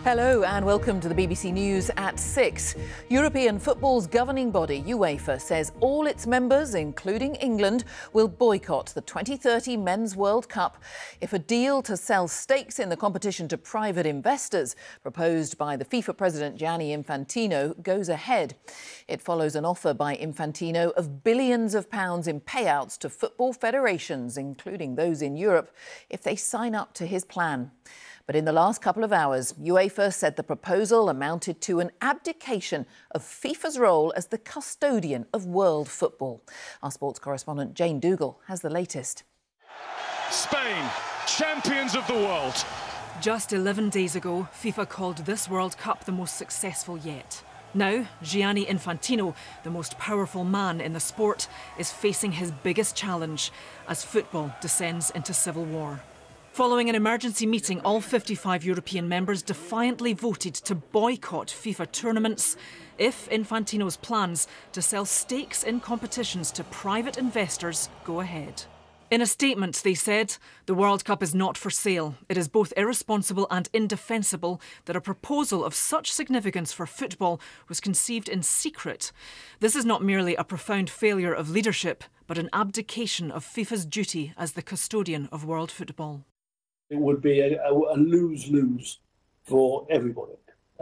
Hello and welcome to the BBC News at 6. European football's governing body, UEFA, says all its members, including England, will boycott the 2030 Men's World Cup if a deal to sell stakes in the competition to private investors, proposed by the FIFA president Gianni Infantino, goes ahead. It follows an offer by Infantino of billions of pounds in payouts to football federations, including those in Europe, if they sign up to his plan. But in the last couple of hours, UEFA said the proposal amounted to an abdication of FIFA's role as the custodian of world football. Our sports correspondent Jane Dougal has the latest. Spain, champions of the world. Just 11 days ago, FIFA called this World Cup the most successful yet. Now, Gianni Infantino, the most powerful man in the sport, is facing his biggest challenge as football descends into civil war. Following an emergency meeting, all 55 European members defiantly voted to boycott FIFA tournaments if Infantino's plans to sell stakes in competitions to private investors go ahead. In a statement, they said, the World Cup is not for sale. It is both irresponsible and indefensible that a proposal of such significance for football was conceived in secret. This is not merely a profound failure of leadership, but an abdication of FIFA's duty as the custodian of world football. It would be a lose-lose for everybody.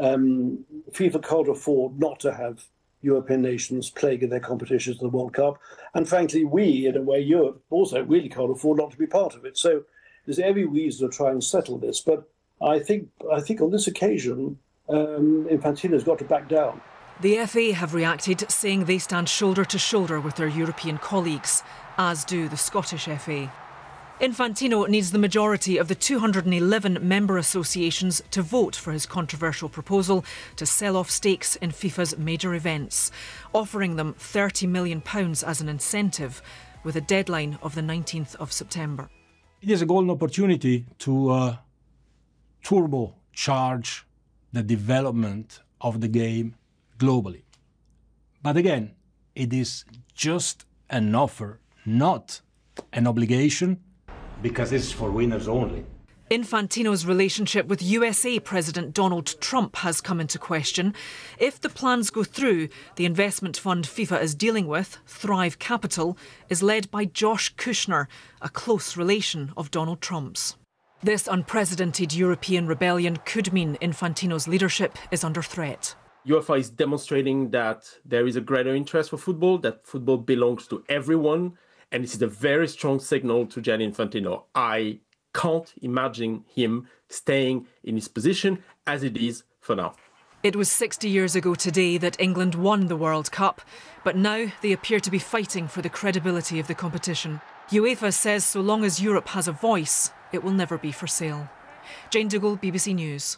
FIFA can't afford not to have European nations playing in their competitions in the World Cup. And frankly, we, in a way, Europe also really can't afford not to be part of it. So there's every reason to try and settle this. But I think on this occasion, Infantino's got to back down. The FA have reacted, saying they stand shoulder to shoulder with their European colleagues, as do the Scottish FA. Infantino needs the majority of the 211 member associations to vote for his controversial proposal to sell off stakes in FIFA's major events, offering them £30 million as an incentive, with a deadline of the 19th of September. It is a golden opportunity to turbocharge the development of the game globally. But again, it is just an offer, not an obligation, because it's for winners only. Infantino's relationship with USA President Donald Trump has come into question. If the plans go through, the investment fund FIFA is dealing with, Thrive Capital, is led by Josh Kushner, a close relation of Donald Trump's. This unprecedented European rebellion could mean Infantino's leadership is under threat. UEFA is demonstrating that there is a greater interest for football, that football belongs to everyone. And this is a very strong signal to Gianni Infantino. I can't imagine him staying in his position as it is for now. It was 60 years ago today that England won the World Cup, but now they appear to be fighting for the credibility of the competition. UEFA says so long as Europe has a voice, it will never be for sale. Jane Dougal, BBC News.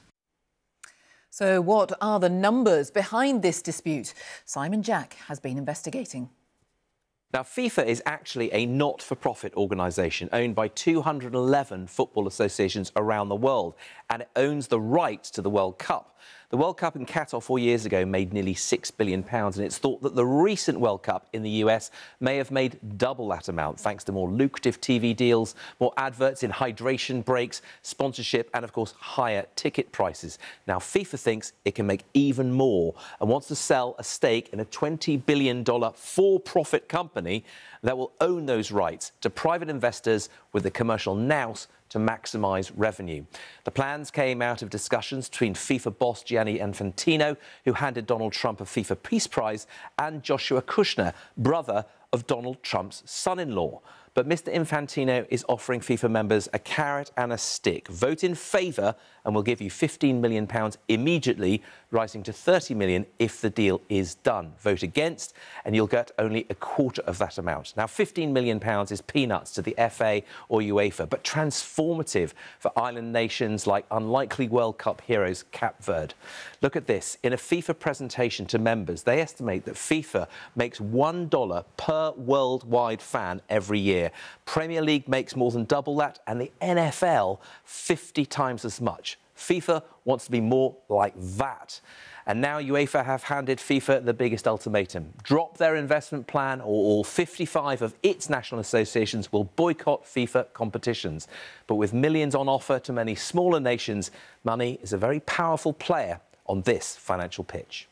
So what are the numbers behind this dispute? Simon Jack has been investigating. Now, FIFA is actually a not-for-profit organisation owned by 211 football associations around the world, and it owns the rights to the World Cup. The World Cup in Qatar 4 years ago made nearly £6 billion, and it's thought that the recent World Cup in the US may have made double that amount, thanks to more lucrative TV deals, more adverts in hydration breaks, sponsorship, and, of course, higher ticket prices. Now, FIFA thinks it can make even more and wants to sell a stake in a $20 billion for-profit company that will own those rights to private investors with the commercial nous to maximise revenue. The plans came out of discussions between FIFA boss Gianni Infantino, who handed Donald Trump a FIFA Peace Prize, and Joshua Kushner, brother of Donald Trump's son-in-law. But Mr Infantino is offering FIFA members a carrot and a stick. Vote in favour and we'll give you £15 million immediately, rising to £30 million if the deal is done. Vote against and you'll get only a quarter of that amount. Now, £15 million is peanuts to the FA or UEFA, but transformative for island nations like unlikely World Cup heroes Cape Verde. Look at this. In a FIFA presentation to members, they estimate that FIFA makes $1 per worldwide fan every year. Premier League makes more than double that, and the NFL 50 times as much. FIFA wants to be more like that. And now UEFA have handed FIFA the biggest ultimatum. Drop their investment plan or all 55 of its national associations will boycott FIFA competitions. But with millions on offer to many smaller nations, money is a very powerful player on this financial pitch.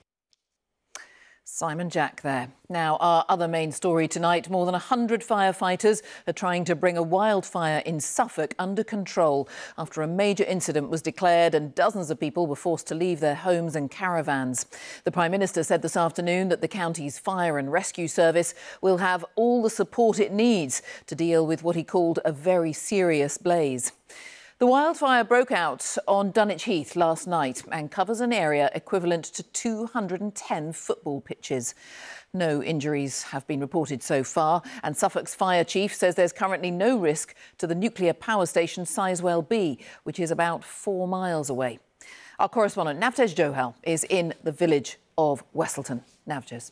Simon Jack there. Now, our other main story tonight, more than 100 firefighters are trying to bring a wildfire in Suffolk under control after a major incident was declared and dozens of people were forced to leave their homes and caravans. The Prime Minister said this afternoon that the county's fire and rescue service will have all the support it needs to deal with what he called a very serious blaze. The wildfire broke out on Dunwich Heath last night and covers an area equivalent to 210 football pitches. No injuries have been reported so far, and Suffolk's fire chief says there's currently no risk to the nuclear power station Sizewell B, which is about 4 miles away. Our correspondent Navtej Johal is in the village of Westleton. Navtej.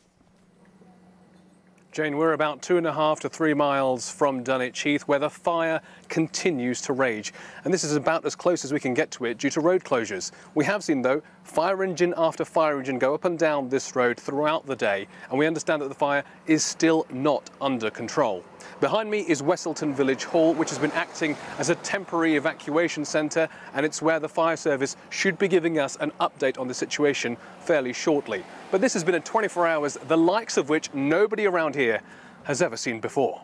Jane, we're about 2.5 to 3 miles from Dunwich Heath, where the fire continues to rage. And this is about as close as we can get to it due to road closures. We have seen, though, fire engine after fire engine go up and down this road throughout the day. And we understand that the fire is still not under control. Behind me is Westleton Village Hall, which has been acting as a temporary evacuation centre. And it's where the fire service should be giving us an update on the situation fairly shortly. But this has been a 24 hours, the likes of which nobody around here has ever seen before.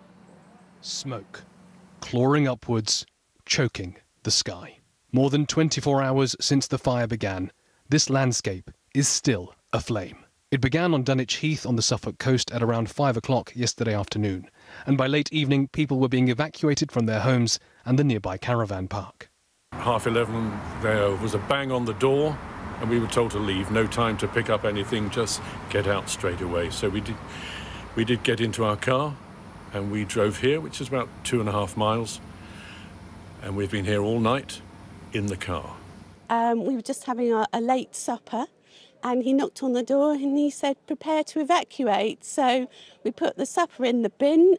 Smoke, clawing upwards, choking the sky. More than 24 hours since the fire began, this landscape is still aflame. It began on Dunwich Heath on the Suffolk coast at around 5 o'clock yesterday afternoon, and by late evening people were being evacuated from their homes and the nearby caravan park. 11:30, there was a bang on the door, and we were told to leave. No time to pick up anything, just get out straight away. So we did get into our car, and we drove here, which is about 2.5 miles, and we've been here all night in the car. We were just having a late supper, and he knocked on the door and he said, prepare to evacuate. So we put the supper in the bin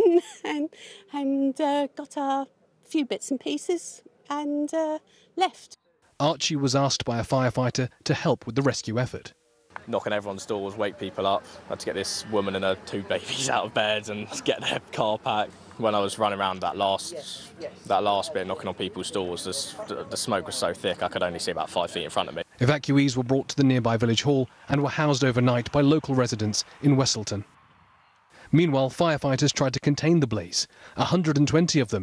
and got our few bits and pieces and left. Archie was asked by a firefighter to help with the rescue effort. Knocking everyone's doors, wake people up. I had to get this woman and her 2 babies out of bed and get their car packed. When I was running around that last bit, knocking on people's doors, the smoke was so thick I could only see about 5 feet in front of me. Evacuees were brought to the nearby village hall and were housed overnight by local residents in Westleton. Meanwhile, firefighters tried to contain the blaze. 120 of them